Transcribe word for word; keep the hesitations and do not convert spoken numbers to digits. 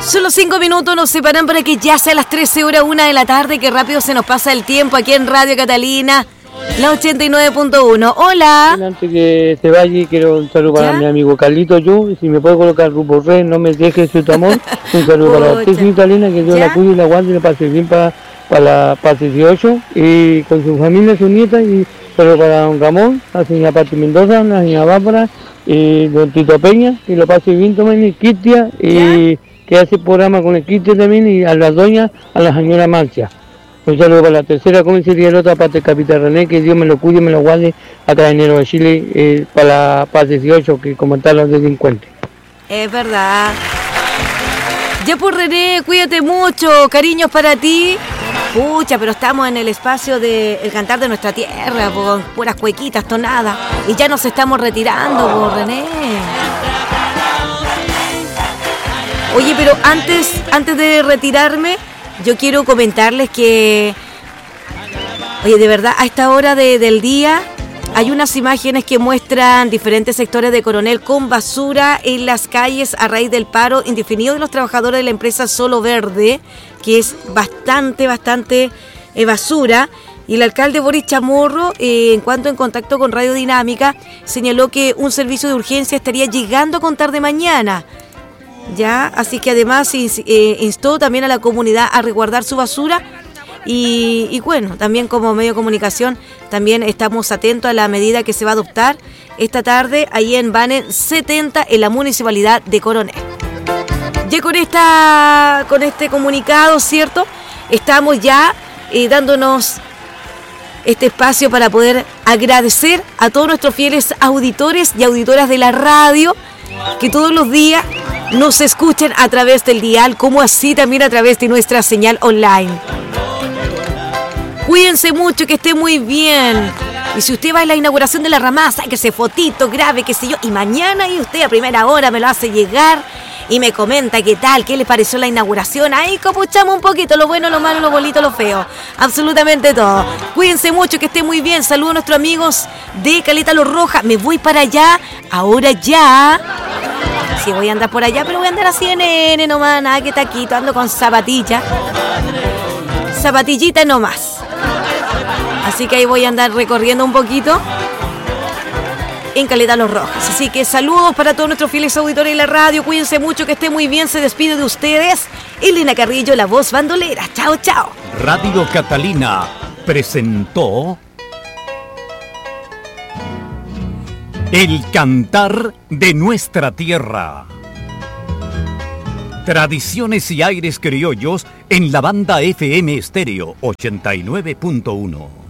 Solo cinco minutos nos separan para que ya sea las trece horas, una de la tarde, que rápido se nos pasa el tiempo aquí en Radio Catalina, la ochenta y nueve punto uno. Hola. Antes que se vaya, quiero un saludo para ¿Ya? mi amigo Carlito Yo, si me puede colocar Grupo Red, no me dejes su amor. Un saludo para Pucha. usted, señorita Elena, que Dios ¿Ya? la cuide y la guarde y la pase bien para, para la paz dieciocho, y con su familia, su nieta, y saludo para don Ramón, la señora Pati Mendoza, la señora Bárbara, y don Tito Peña, que lo pase bien también, y Cristian, y que hace programa con el Cristian también, y a las doñas, a la señora Marcia. Un saludo para la tercera comisaría de otra parte, Capitán René, que Dios me lo cuide y me lo guarde a Carabineros de Chile, eh, para la paz dieciocho, que como están los delincuentes. Es verdad. Ya por René, cuídate mucho, cariños para ti. Pucha, pero estamos en el espacio de El Cantar de Nuestra Tierra, con puras cuequitas, tonadas. Y ya nos estamos retirando, por René. Oye, pero antes, antes de retirarme, yo quiero comentarles que, oye, de verdad, a esta hora de, del día hay unas imágenes que muestran diferentes sectores de Coronel con basura en las calles a raíz del paro indefinido de los trabajadores de la empresa Solo Verde, que es bastante, bastante eh, basura. Y el alcalde Boris Chamorro, eh, en cuanto en contacto con Radio Dinámica, señaló que un servicio de urgencia estaría llegando a contar de mañana. Ya, así que además eh, instó también a la comunidad a resguardar su basura y, y bueno, también como medio de comunicación también estamos atentos a la medida que se va a adoptar esta tarde ahí en Banen setenta en la municipalidad de Coronel. Ya con esta con este comunicado, ¿cierto? Estamos ya eh, dándonos este espacio para poder agradecer a todos nuestros fieles auditores y auditoras de la radio que todos los días nos escuchan a través del dial, como así también a través de nuestra señal online. Cuídense mucho, que esté muy bien. Y si usted va a la inauguración de la Ramada, sáquese fotito, grave, qué sé yo. Y mañana y usted a primera hora me lo hace llegar y me comenta qué tal, qué le pareció la inauguración. Ahí copuchamos un poquito, lo bueno, lo malo, lo bonito, lo feo. Absolutamente todo. Cuídense mucho, que esté muy bien. Saludos a nuestros amigos de Caleta Los Rojas. Me voy para allá, ahora ya. Sí, voy a andar por allá, pero voy a andar así en N nomás, nada que taquito, ando con zapatilla. Zapatillita nomás. Así que ahí voy a andar recorriendo un poquito en Caleta Los Rojas. Así que saludos para todos nuestros fieles auditores de la radio. Cuídense mucho, que esté muy bien. Se despide de ustedes Elena Carrillo, la voz bandolera. Chao, chao. Radio Catalina presentó El Cantar de Nuestra Tierra. Tradiciones y aires criollos en la banda F M Estéreo ochenta y nueve punto uno.